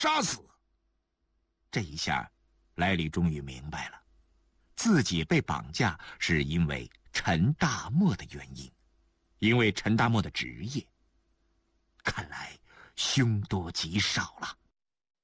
杀死。 这一下，莱里终于明白了，自己被绑架是因为陈大漠的原因，因为陈大漠的职业。看来凶多吉少了。